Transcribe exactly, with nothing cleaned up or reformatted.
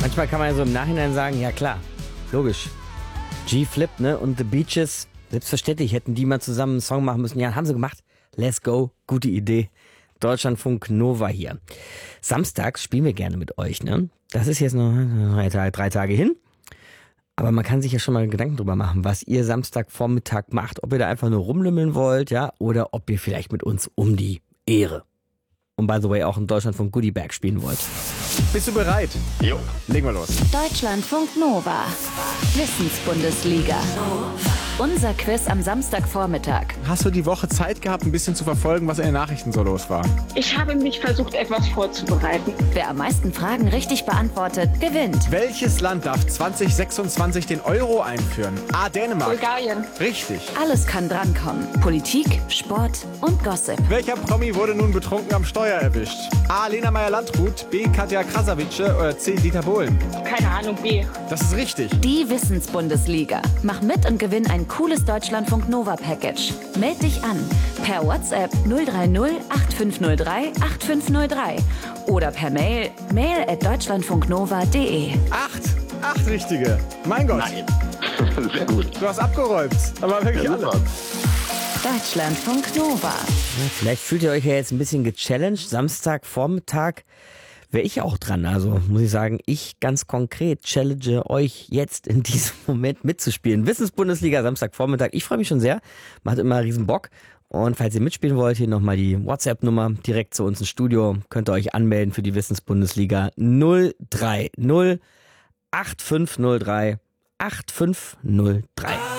Manchmal kann man ja so im Nachhinein sagen, ja klar, logisch. G-Flip, ne, und The Beaches, selbstverständlich hätten die mal zusammen einen Song machen müssen. Ja, haben sie gemacht. Let's go, gute Idee. Deutschlandfunk Nova hier. Samstags spielen wir gerne mit euch, ne? Das ist jetzt noch drei Tage, drei Tage hin. Aber man kann sich ja schon mal Gedanken drüber machen, was ihr Samstagvormittag macht. Ob ihr da einfach nur rumlümmeln wollt, ja, oder ob ihr vielleicht mit uns um die Ehre. Und by the way auch in Deutschlandfunk Goodie Bag spielen wollt. Bist du bereit? Jo. Legen wir los. Deutschlandfunk Nova. Wissensbundesliga. Unser Quiz am Samstagvormittag. Hast du die Woche Zeit gehabt, ein bisschen zu verfolgen, was in den Nachrichten so los war? Ich habe mich versucht, etwas vorzubereiten. Wer am meisten Fragen richtig beantwortet, gewinnt. Welches Land darf zwanzig sechsundzwanzig den Euro einführen? A. Dänemark. Bulgarien. Richtig. Alles kann drankommen. Politik, Sport und Gossip. Welcher Promi wurde nun betrunken am Steuer erwischt? A. Lena Meyer-Landrut, B. Katja Krasavice oder C. Dieter Bohlen? Keine Ahnung, B. Das ist richtig. Die Wissensbundesliga. Mach mit und gewinn ein cooles Deutschlandfunk Nova Package. Meld dich an per WhatsApp null drei null acht fünf null drei acht fünf null drei oder per Mail mail at deutschlandfunknova punkt de. Acht. Acht richtige. Mein Gott. Nein. Sehr gut. Du hast abgeräumt. Aber wirklich Ja, alle. super. Deutschlandfunk Nova. Ja, vielleicht fühlt ihr euch ja jetzt ein bisschen gechallenged. Samstagvormittag wäre ich auch dran. Also muss ich sagen, ich ganz konkret challenge euch jetzt in diesem Moment mitzuspielen. Wissensbundesliga Samstagvormittag. Ich freue mich schon sehr. Macht immer riesen Bock. Und falls ihr mitspielen wollt, hier nochmal die WhatsApp-Nummer direkt zu uns ins Studio. Könnt ihr euch anmelden für die Wissensbundesliga null drei null acht fünf null drei acht fünf null drei.